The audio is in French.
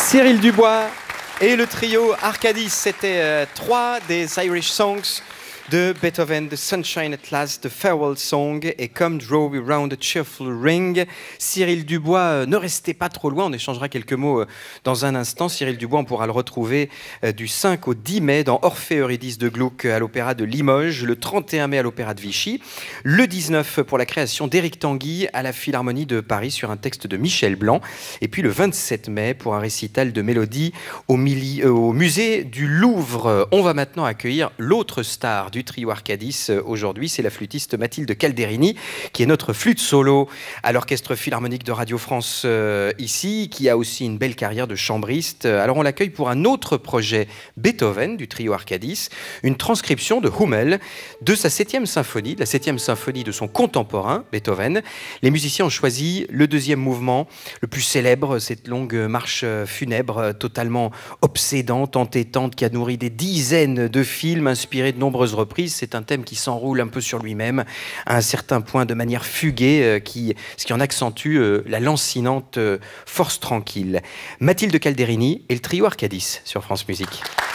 Cyril Dubois et le trio Arcadis, c'était trois des Irish Songs de Beethoven, The Sunshine at Last, The Farewell Song et Come Draw Me Round a Cheerful Ring. Cyril Dubois, ne restez pas trop loin, on échangera quelques mots dans un instant. Cyril Dubois, on pourra le retrouver du 5 au 10 mai dans Orphée Eurydice de Gluck à l'Opéra de Limoges, le 31 mai à l'Opéra de Vichy, le 19 pour la création d'Éric Tanguy à la Philharmonie de Paris sur un texte de Michel Blanc, et puis le 27 mai pour un récital de mélodie au musée du Louvre. On va maintenant accueillir l'autre star du trio Arcadis aujourd'hui, c'est la flûtiste Mathilde Calderini, qui est notre flûte solo à l'Orchestre Philharmonique de Radio France ici, qui a aussi une belle carrière de chambriste. Alors on l'accueille pour un autre projet Beethoven du trio Arcadis, une transcription de Hummel de sa 7e symphonie, de la 7e symphonie de son contemporain Beethoven. Les musiciens ont choisi le deuxième mouvement, le plus célèbre, cette longue marche funèbre totalement obsédante, entêtante, qui a nourri des dizaines de films inspirés de nombreuses reprises. C'est un thème qui s'enroule un peu sur lui-même, à un certain point de manière fuguée, ce qui en accentue la lancinante force tranquille. Mathilde Calderini et le trio Arcadis sur France Musique.